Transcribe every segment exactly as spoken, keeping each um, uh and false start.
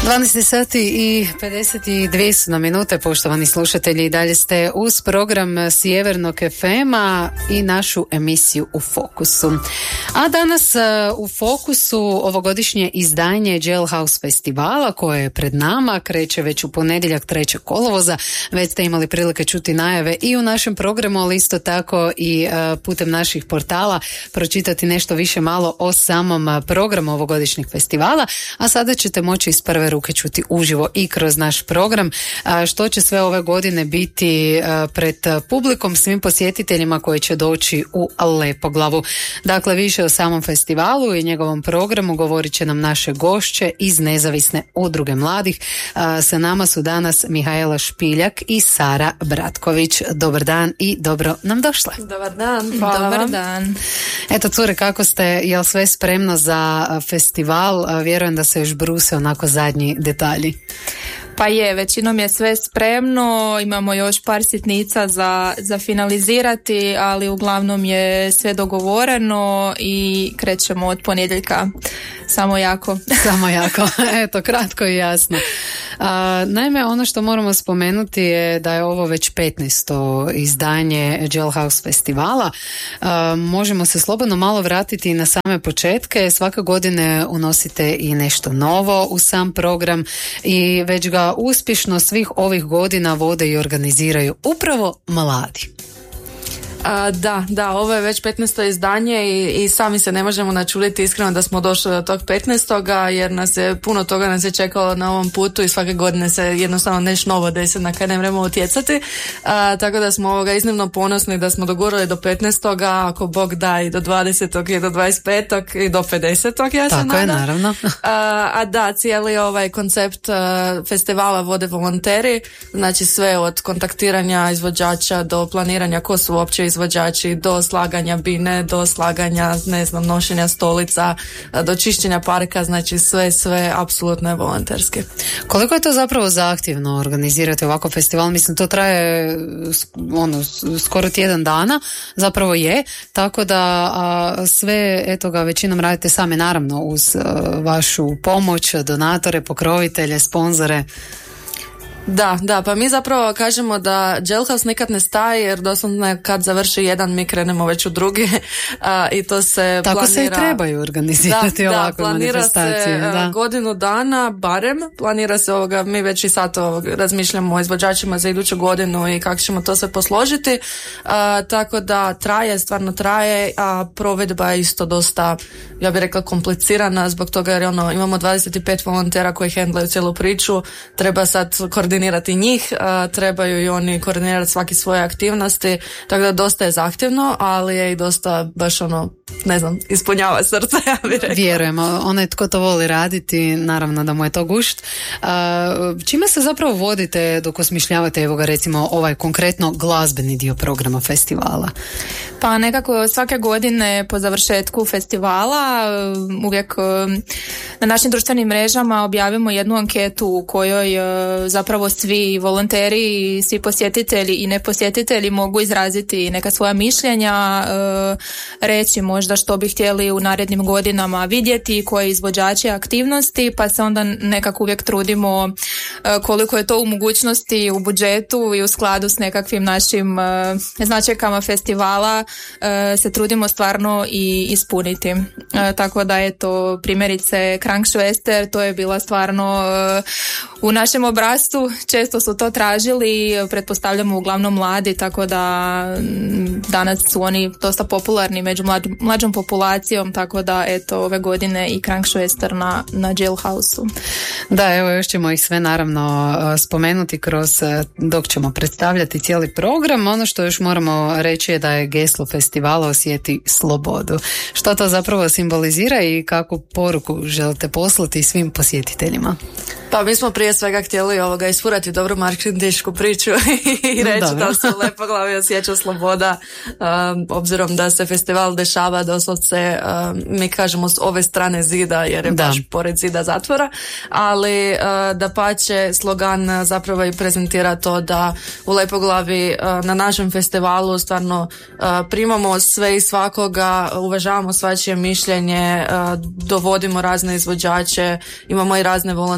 dvanaest sati i pedeset dvije su na minute, poštovani slušatelji, i dalje ste uz program Sjevernog ef ema i našu emisiju U fokusu. A danas u fokusu ovogodišnje izdanje Jailhouse festivala koje je pred nama, kreće već u ponedjeljak trećeg kolovoza. Već ste imali prilike čuti najave i u našem programu, ali isto tako i putem naših portala pročitati nešto više malo o samom programu ovogodišnjeg festivala, a sada ćete moći iz prve ruke čuti uživo i kroz naš program što će sve ove godine biti pred publikom, svim posjetiteljima koji će doći u Lepoglavu. Dakle, više o samom festivalu i njegovom programu govorit će nam naše gošće iz Nezavisne udruge mladih. Sa nama su danas Mihaela Špiljak i Sara Bratković. Dobar dan i dobro nam došle. Dobar dan, hvala. Dobar dan. Eto, cure, kako ste? Je li sve spremno za festival? Vjerujem da se još bruse onako zadnji detalji. Pa je, većinom je sve spremno, imamo još par sitnica za, za finalizirati, ali uglavnom je sve dogovoreno i krećemo od ponedjeljka. Samo jako. Samo jako, eto, kratko i jasno. A, naime, ono što moramo spomenuti je da je ovo već petnaesto izdanje Jailhouse festivala. A, možemo se slobodno malo vratiti na same početke. Svake godine unosite i nešto novo u sam program i već ga uspješno svih ovih godina vode i organiziraju upravo mladi. A, da, da, ovo je već petnaesto izdanje i, i sami se ne možemo načuliti iskreno da smo došli do tog petnaestoga jer nas je, puno toga nas je čekalo na ovom putu i svake godine se jednostavno nešto novo desi na kaj ne vremo utjecati. A, tako da smo ovoga iznimno ponosni da smo dogurali do petnaestoga, ako Bog da i do dvadesetog i do dvadeset petog i do pedesetog, ja se nadam. Tako je, naravno. A, a da, cijeli ovaj koncept a, festivala vode volonteri, znači sve od kontaktiranja izvođača do planiranja ko su uopće izvođači, do slaganja bine, do slaganja, ne znam, nošenja stolica, do čišćenja parka, znači sve, sve apsolutno je volonterski. Koliko je to zapravo zahtjevno organizirati ovako festival? Mislim, to traje ono, skoro tjedan dana, zapravo je, tako da a, sve, eto ga, većinom radite same, naravno, uz a, vašu pomoć, donatore, pokrovitelje, sponzore. Da, da, pa mi zapravo kažemo da Jailhouse nikad ne staje jer doslovno kad završi jedan mi krenemo već u drugi a, i to se tako planira... se i trebaju organizirati da, ovakve da, manifestacije. Planira se da. godinu dana barem, planira se ovoga, mi već i sad ovog, razmišljamo o izvođačima za iduću godinu i kako ćemo to sve posložiti, a, tako da traje, stvarno traje, a provedba je isto dosta, ja bih rekla, komplicirana zbog toga jer ono, imamo dvadeset pet volontera koji hendlaju cijelu priču, treba sad koordinirati njih, a, trebaju i oni koordinirati svaki svoje aktivnosti, tako da dosta je zahtjevno, ali je i dosta baš ono, ne znam, ispunjava srce, ja bih rekla. Vjerujemo, onaj tko to voli raditi, naravno da mu je to gušt. A, čime se zapravo vodite dok osmišljavate, evo ga, recimo ovaj konkretno glazbeni dio programa festivala? Pa nekako svake godine po završetku festivala uvijek na našim društvenim mrežama objavimo jednu anketu u kojoj zapravo svi volonteri i svi posjetitelji i neposjetitelji mogu izraziti neka svoja mišljenja, reći možda što bi htjeli u narednim godinama vidjeti, koje izvođače aktivnosti, pa se onda nekako uvijek trudimo koliko je to u mogućnosti, u budžetu i u skladu s nekakvim našim značajkama festivala se trudimo stvarno i ispuniti. Tako da je to primjerice Krankšvester, to je bila stvarno u našem obrascu, često su to tražili, pretpostavljamo uglavnom mladi, tako da danas su oni dosta popularni među mlađ, mlađom populacijom, tako da eto ove godine i Krankšvester na, na Jailhouse-u. Da, evo još ćemo ih sve naravno spomenuti kroz dok ćemo predstavljati cijeli program. Ono što još moramo reći je da je geslo festivala Osjeti slobodu. Što to zapravo simbolizira i kakvu poruku želite poslati svim posjetiteljima? Pa mi smo prije svega htjeli ovoga isfurati dobru marketinšku priču i reći Dobro. da se u Lepoglavi osjeća sloboda, um, obzirom da se festival dešava doslovce, um, mi kažemo s ove strane zida jer je da. baš pored zida zatvora, ali uh, dapače slogan zapravo i prezentira to da u Lepoglavi uh, na našem festivalu stvarno uh, primamo sve i svakoga, uvažavamo svačije mišljenje, uh, dovodimo razne izvođače, imamo i razne volontere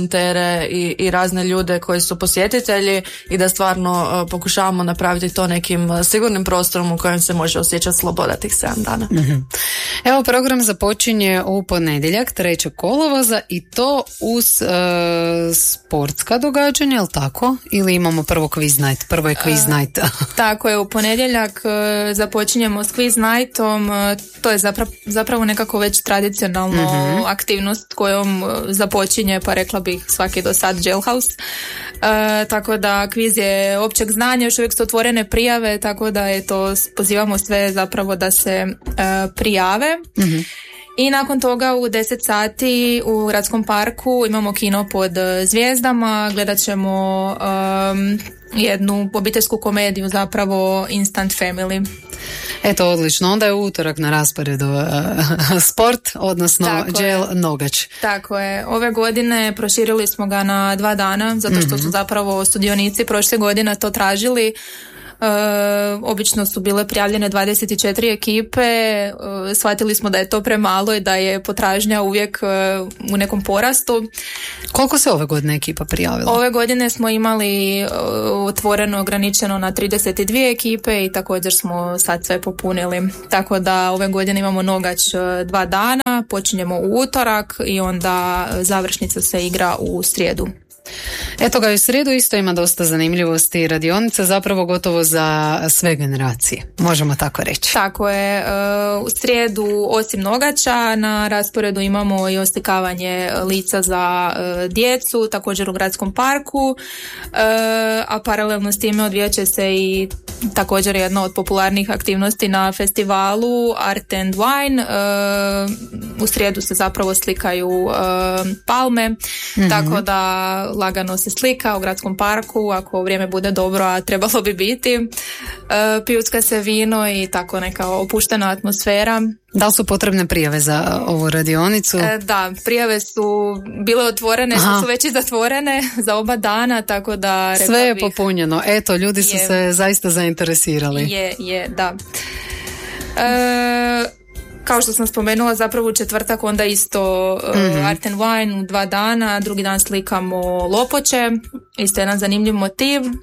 sponzore i, i razne ljude koji su posjetitelji i da stvarno uh, pokušavamo napraviti to nekim uh, sigurnim prostorom u kojem se može osjećati sloboda tih sedam dana. Mm-hmm. Evo, program započinje u ponedjeljak trećeg kolovoza i to uz uh, sportska događanja, jel tako? Ili imamo prvo quiz night? Prvo je quiz night. Uh, tako je, u ponedjeljak uh, započinjemo s quiz nightom. Uh, to je zapravo, zapravo nekako već tradicionalno mm-hmm. aktivnost kojom uh, započinje, pa rekla bih, svaki do sad jailhouse. Uh, tako da kviz je općeg znanja, još uvijek su otvorene prijave, tako da je to, pozivamo sve zapravo da se uh, prijave. Mm-hmm. I nakon toga u deset sati u Gradskom parku imamo kino pod zvijezdama, gledat ćemo um, jednu obiteljsku komediju, zapravo Instant Family. Eto, odlično. Onda je utorak na rasporedu uh, sport, odnosno Jail Nogač. Tako je. Ove godine proširili smo ga na dva dana, zato što mm-hmm. su zapravo studionici prošle godine to tražili. Uh, obično su bile prijavljene dvadeset četiri ekipe, uh, shvatili smo da je to premalo i da je potražnja uvijek uh, u nekom porastu. Koliko se ove godine ekipa prijavila? Ove godine smo imali uh, otvoreno ograničeno na trideset dvije ekipe i također smo sad sve popunili. Tako da ove godine imamo Nogač uh, dva dana, počinjemo u utorak i onda završnica se igra u srijedu. Eto ga, u srijedu isto ima dosta zanimljivosti i radionica, zapravo gotovo za sve generacije, možemo tako reći. Tako je, u srijedu osim Nogača na rasporedu imamo i oslikavanje lica za djecu, također u Gradskom parku, a paralelno s time odvijat će se i također jedna od popularnih aktivnosti na festivalu Art and Wine. U srijedu se zapravo slikaju palme, mm-hmm. tako da lagano se slika u Gradskom parku, ako vrijeme bude dobro, a trebalo bi biti. E, pijucka se vino i tako neka opuštena atmosfera. Da li su potrebne prijave za ovu radionicu? E, da, prijave su bile otvorene, Aha. su već i zatvorene za oba dana, tako da... Sve je bih, popunjeno. Eto, ljudi su je, se zaista zainteresirali. Je, je, da. E, Kao što sam spomenula, zapravo u četvrtak onda isto uh, mm-hmm. Art and Wine u dva dana, drugi dan slikamo lopoće, isto jedan zanimljiv motiv uh,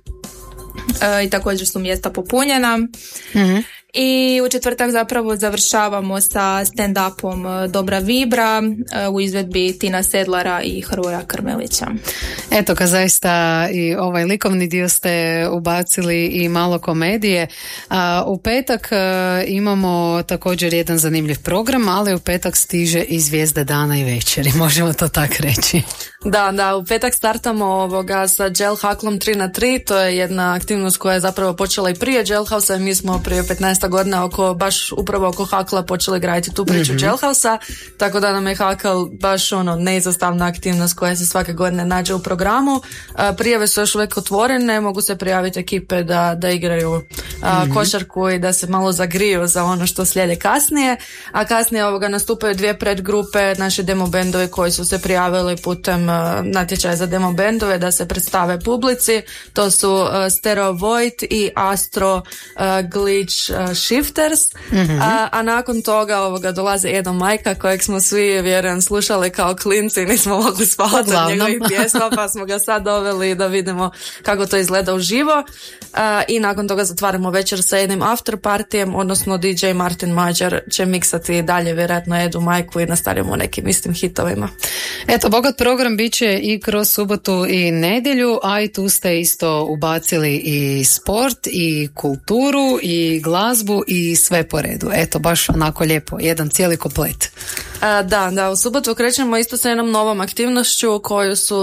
i također su mjesta popunjena. Mm-hmm. I u četvrtak zapravo završavamo sa stand-upom Dobra Vibra u izvedbi Tina Sedlara i Hrvoja Krmelića. Eto, ka zaista i ovaj likovni dio ste ubacili i malo komedije. A, u petak a, imamo također jedan zanimljiv program, ali u petak stiže i Zvijezda dana i večeri, možemo to tak reći. Da, da, u petak startamo ovoga sa Jail Haklom tri na tri, to je jedna aktivnost koja je zapravo počela i prije Jailhouse-a, mi smo prije petnaest godina oko, baš upravo oko Hakla počeli graditi tu priču mm-hmm. Jailhouse-a, tako da nam je Hakl baš ono neizostavna aktivnost koja se svake godine nađe u programu. A, prijave su još uvijek otvorene, mogu se prijaviti ekipe da, da igraju a, mm-hmm. košarku i da se malo zagriju za ono što slijede kasnije, a kasnije ovoga nastupaju dvije predgrupe, naši demo bendovi koji su se prijavili putem natječaja za demo bendove da se predstave publici. To su uh, Stereo Void i Astro uh, Glitch uh, Shifters. Mm-hmm. A, a nakon toga ovoga dolaze Edo Majka kojeg smo svi, vjerujem, slušali kao klinci i nismo mogli spavati od njegovih pjesma, pa smo ga sad doveli da vidimo kako to izgleda uživo. Uh, I nakon toga zatvaramo večer sa jednim after partijem, odnosno D J Martin Mađar će miksati dalje vjerojatno Edu Majku i nastavljamo nekim istim hitovima. Eto, bogat program bit će i kroz subotu i nedjelju, a i tu ste isto ubacili i sport i kulturu i glazbu i sve po redu. Eto, baš onako lijepo, jedan cijeli komplet. A, da, da, u subotu krećemo isto sa jednom novom aktivnošću koju su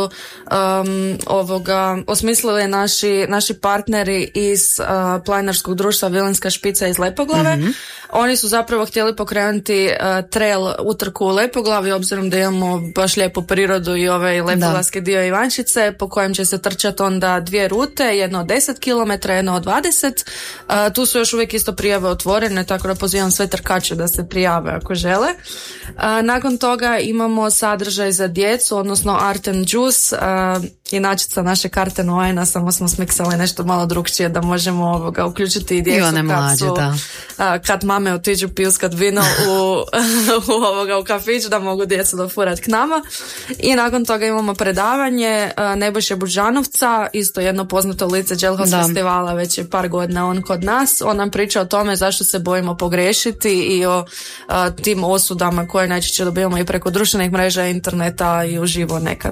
um, ovoga osmislili naši, naši partneri iz uh, planinarskog društva Vilinska špica iz Lepoglave. Mm-hmm. Oni su zapravo htjeli pokrenuti uh, trail utrku u Lepoglavi, obzirom da imamo baš lijepu prirodu i ovaj lepoglavski dio Ivančice, po kojem će se trčati onda dvije rute, jedna od deset kilometara, jedna od dvadeset. Uh, tu su još uvijek isto prijave otvorene, tako da pozivam sve trkače da se prijave ako žele. Uh, nakon toga imamo sadržaj za djecu, odnosno Art and Juice. Uh, inačica naše karte Noajna, samo smo smiksali nešto malo drugčije da možemo ovoga uključiti i djecu kad mlađe, su, da. a, kad mame otiđu pijuskat vino u, u, ovoga, u kafić, da mogu djecu dofurat k nama. I nakon toga imamo predavanje a, Nebojše Buđanovca, isto jedno poznato lice Jailhouse festivala, već je par godina on kod nas. On nam priča o tome zašto se bojimo pogrešiti i o a, tim osudama koje najčešće dobivamo i preko društvenih mreža, interneta i uživo nekad.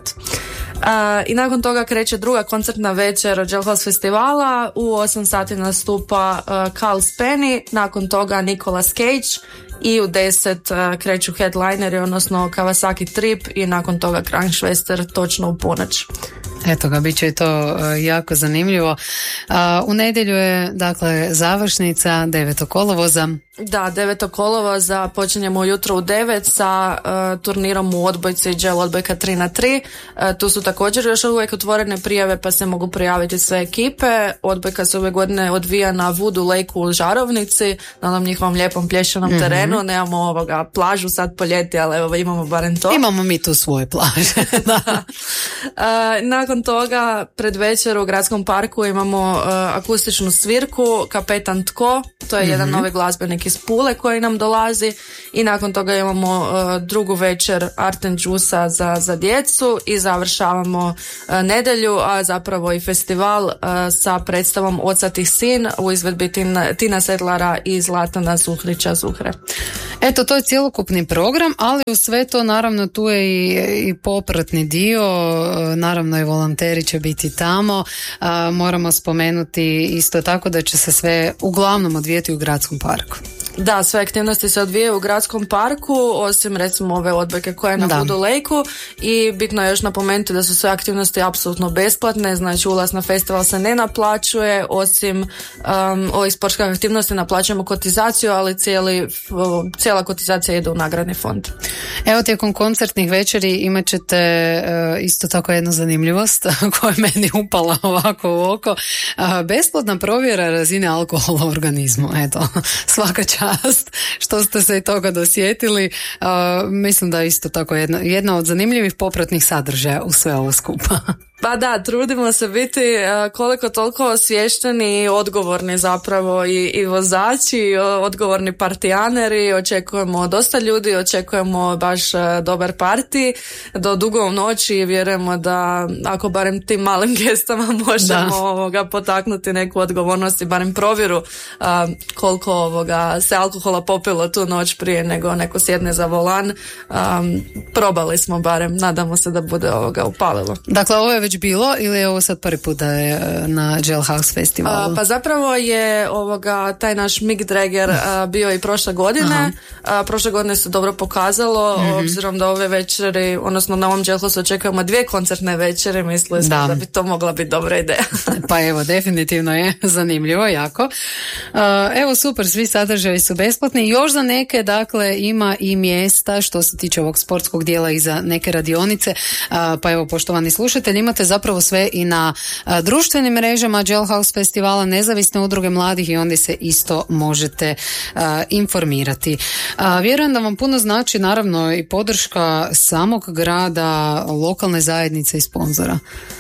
A, I nakon toga kreće druga koncertna večer od Jailhouse festivala, u osam sati nastupa uh, Carl Spenny, nakon toga Nicolas Cage i u deset uh, kreću headlineri, odnosno Kawasaki Trip i nakon toga Kranjšvester točno u ponoć. Eto ga, bit će to uh, jako zanimljivo. Uh, u nedjelju je, dakle, završnica devetog kolovoza. Da, devetog kolovoza počinjemo ujutro u devet sa uh, turnirom u odbojci Jail odbojka tri na tri. Uh, tu su također još uvijek otvorene prijave pa se mogu prijaviti sve ekipe. Odbojka se ove godine odvija na Voodoo Lake-u u Žarovnici, na onom njihovom lijepom plješenom mm-hmm. terenu. Nemamo ovoga plažu sad po ljeti, ali evo imamo barem to. Imamo mi tu svoje plaže. Da. Uh, nakon toga pred večer u Gradskom parku imamo uh, akustičnu svirku Kapetan Tko, to je mm-hmm. jedan novi glazbenik iz Pule koji nam dolazi i nakon toga imamo uh, drugu večer Art and Juice za, za djecu i završavamo uh, nedjelju, a zapravo i festival uh, sa predstavom Ocatih sin u izvedbi Tina, Tina Sedlara i Zlatana Zuhrića Zuhre. Eto, to je cjelokupni program, ali u sve to naravno tu je i, i popratni dio, naravno i volonteri će biti tamo. Uh, moramo spomenuti isto tako da će se sve uglavnom odvijeti u Gradskom parku. Da, sve aktivnosti se odvijaju u Gradskom parku, osim recimo ove odbojke koje je na Voodoo Lake-u, i bitno je još napomenuti da su sve aktivnosti apsolutno besplatne, znači ulaz na festival se ne naplaćuje, osim um, ovih sportskih aktivnosti naplaćujemo kotizaciju, ali cijeli, cijela kotizacija ide u nagradni fond. Evo, tijekom koncertnih večeri imat ćete uh, isto tako jednu zanimljivost koja je meni upala ovako u oko. Uh, besplatna provjera razine alkohola u organizmu. Eto, svaka čast što ste se i toga dosjetili. Uh, mislim da je isto tako jedna, jedna od zanimljivih popratnih sadržaja u sve ovo skupa. Pa da, trudimo se biti uh, koliko toliko osviješteni i odgovorni zapravo i, i vozači, i odgovorni partijaneri. Očekujemo dosta ljudi, očekujemo baš uh, dobar parti do dugo u noći i vjerujemo da ako barem tim malim gestama možemo ovoga potaknuti neku odgovornost i barem provjeru uh, koliko ovoga se alkohola popilo tu noć prije nego neko sjedne za volan. Um, probali smo barem, nadamo se da bude ovoga upalilo. Dakle, ovo je već bilo ili je ovo sad prvi put da je na Jailhouse festivalu? A, pa zapravo je ovoga taj naš Mick Drager a, bio i prošle godine. A, prošle godine se dobro pokazalo, mm-hmm. obzirom da ove večeri, odnosno na ovom Jailhouse očekujemo dvije koncertne večere, mislili smo da. da bi to mogla biti dobra ideja. Pa evo, definitivno je zanimljivo, jako. Uh, evo, super, svi sadržaji su besplatni. Još za neke, dakle, ima i mjesta što se tiče ovog sportskog dijela i za neke radionice. Uh, pa evo, poštovani slušatelji, imate zapravo sve i na uh, društvenim mrežama Jailhouse festivala, nezavisne udruge mladih, i onda se isto možete uh, informirati. Uh, vjerujem da vam puno znači naravno i podrška samog grada, lokalne zajednice i sponzora.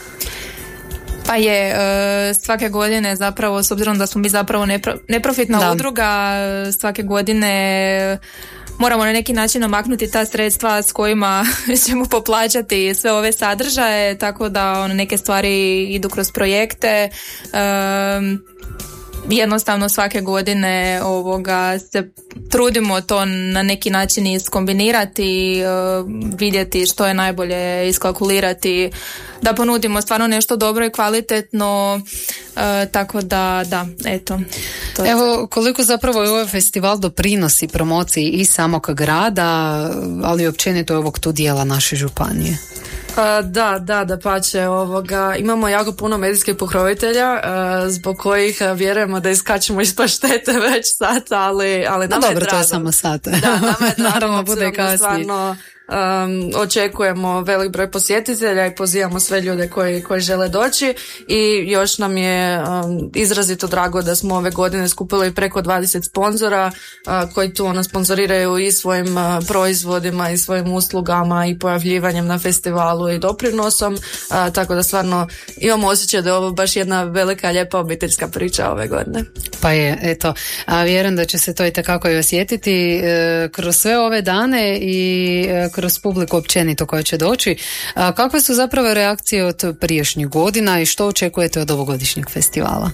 Pa je, svake godine zapravo, s obzirom da smo mi zapravo nepro, neprofitna da. udruga, svake godine moramo na neki način namaknuti ta sredstva s kojima ćemo poplaćati sve ove sadržaje, tako da on, neke stvari idu kroz projekte. Um, jednostavno svake godine ovoga se trudimo to na neki način iskombinirati, uh, vidjeti što je najbolje, iskalkulirati, da ponudimo stvarno nešto dobro i kvalitetno, uh, tako da da, eto. To Evo, koliko zapravo je ovaj festival doprinosi promociji i samog grada, ali općenito ovog tu dijela naše županije? Uh, da, da, da pače ovoga. Imamo jako puno medijskih pokrovitelja uh, zbog kojih uh, vjerujemo da iskačemo iz paštete već sad, ali, ali nama dobro, je drago. To je samo sad. Da, nama je drago. Naravno bude kasnije. Stvarno Um, očekujemo velik broj posjetitelja i pozivamo sve ljude koji, koji žele doći i još nam je um, izrazito drago da smo ove godine skupili preko dvadeset sponzora uh, koji tu ono sponzoriraju i svojim uh, proizvodima i svojim uslugama i pojavljivanjem na festivalu i doprinosom, uh, tako da stvarno imamo osjećaj da je ovo baš jedna velika lijepa obiteljska priča ove godine. Pa je, eto, a vjerujem da će se to i takako i osjetiti e, kroz sve ove dane i e, kroz publiku općenito koja će doći. A kakve su zapravo reakcije od prijašnjih godina i što očekujete od ovogodišnjeg festivala?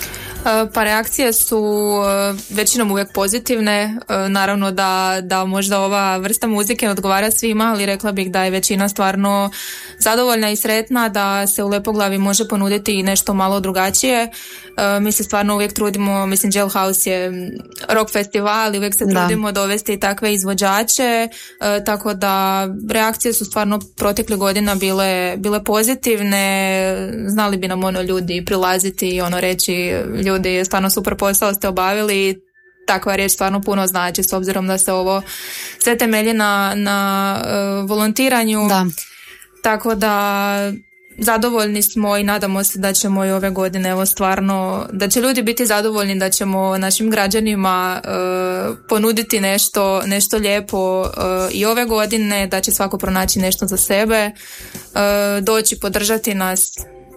Pa reakcije su većinom uvijek pozitivne, naravno da, da možda ova vrsta muzike ne odgovara svima, ali rekla bih da je većina stvarno zadovoljna i sretna, da se u Lepoglavi može ponuditi i nešto malo drugačije. Mi se stvarno uvijek trudimo, mislim Jailhouse je rock festival i uvijek se trudimo da. dovesti takve izvođače, tako da reakcije su stvarno proteklih godina bile, bile pozitivne, znali bi nam ono ljudi prilaziti i ono reći ljudi, stvarno super posao ste obavili i takva riječ stvarno puno znači s obzirom da se ovo sve temelji na, na uh, volontiranju. Da. Tako da zadovoljni smo i nadamo se da ćemo i ove godine evo stvarno, da će ljudi biti zadovoljni, da ćemo našim građanima uh, ponuditi nešto, nešto lijepo uh, i ove godine, da će svako pronaći nešto za sebe, uh, doći podržati nas.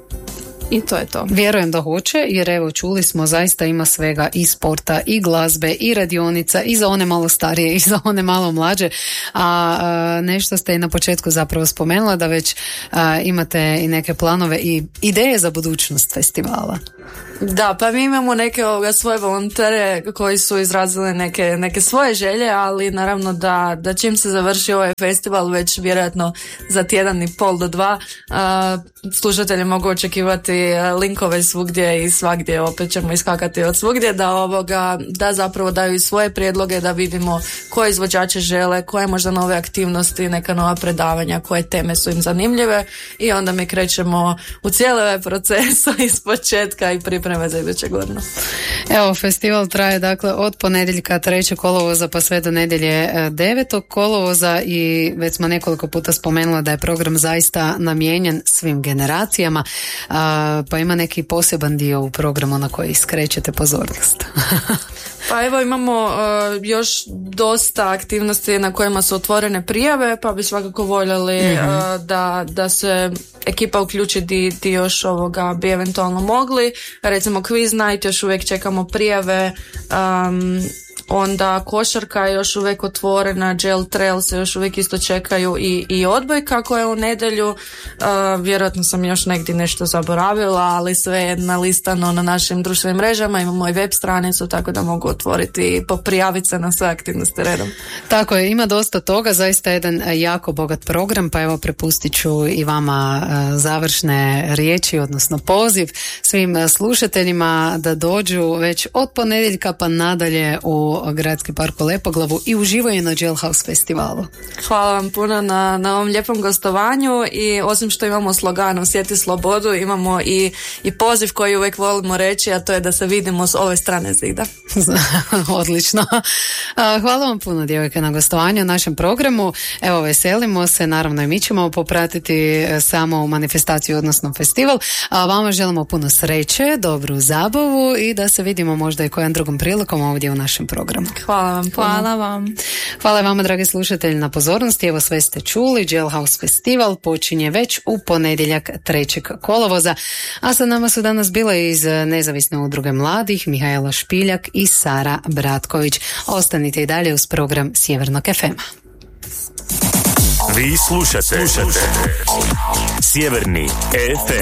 I to je to. Vjerujem da hoće, jer evo čuli smo, zaista ima svega i sporta i glazbe i radionica i za one malo starije i za one malo mlađe, a, a nešto ste i na početku zapravo spomenula da već a, imate i neke planove i ideje za budućnost festivala. Da, pa mi imamo neke ovoga svoje volontere koji su izrazili neke, neke svoje želje, ali naravno da, da čim se završi ovaj festival, već vjerojatno za tjedan i pol do dva, a, slušatelji mogu očekivati linkove svugdje i svagdje, opet ćemo iskakati od svugdje, da ovoga, da zapravo daju i svoje prijedloge, da vidimo koje izvođače žele, koje možda nove aktivnosti, neka nova predavanja, koje teme su im zanimljive i onda mi krećemo u cijeli ovaj proces iz početka i pripreme za iduće godine. Evo, festival traje dakle od ponedjeljka trećeg kolovoza pa sve do nedjelje devetog kolovoza i već smo nekoliko puta spomenula da je program zaista namijenjen svim generacijama, a, pa ima neki poseban dio u programu na koji skrećete pozornost. Pa evo imamo uh, još dosta aktivnosti na kojima su otvorene prijave, pa bi svakako voljeli mm-hmm. uh, da, da se ekipa uključi di, di još ovoga bi eventualno mogli. Recimo Quiz Night, još uvijek čekamo prijave, um, onda košarka je još uvijek otvorena, Jail Trail se još uvijek isto čekaju i, i odbojka koja je u nedjelju. Uh, vjerojatno sam još negdje nešto zaboravila, ali sve je nalistano na našim društvenim mrežama, imamo i web stranicu, tako da mogu otvoriti i poprijaviti se na sve aktivnosti redom. Tako je, ima dosta toga, zaista jedan jako bogat program, pa evo prepustit ću i vama uh, završne riječi, odnosno poziv svim uh, slušateljima da dođu već od ponedjeljka pa nadalje u Gradski park u Lepoglavu i uživaju na Jailhouse festivalu. Hvala vam puno na, na ovom lijepom gostovanju i osim što imamo slogan Osjeti slobodu, imamo i, i poziv koji uvijek volimo reći, a to je da se vidimo s ove strane zida. Odlično. Hvala vam puno, djevojke, na gostovanju u našem programu. Evo, veselimo se, naravno i mi ćemo popratiti samo manifestaciju, odnosno festival, a vama želimo puno sreće, dobru zabavu i da se vidimo možda i kojom drugom prilikom ovdje u našem programu. Hvala vam puno. Hvala vam. Hvala vama, dragi slušatelji, na pozornosti. Evo, sve ste čuli, Jailhouse festival počinje već u ponedjeljak trećeg kolovoza, a sa nama su danas bile iz Nezavisne udruge mladih Mihajla Špiljak i Sara Bratković. Ostanite i dalje uz program Sjevernog ef ema. Vi slušate, slušate. Sjeverni ef em.